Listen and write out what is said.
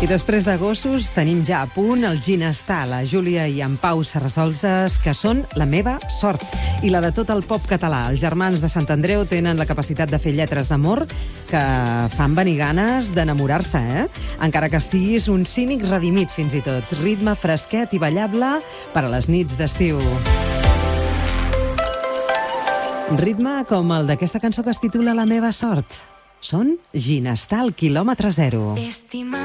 I després de gossos tenim ja a punt el Ginestar, la Júlia i en Pau Serrasolses, que són la meva sort i la de tot el pop català. Els germans de Sant Andreu tenen la capacitat de fer lletres d'amor que fan venir ganes d'enamorar-se, encara que siguis un cínic redimit fins i tot. Ritme fresquet i ballable per a les nits d'estiu. Ritme com el d'aquesta cançó que es titula La meva sort. Són Ginestar al quilòmetre zero.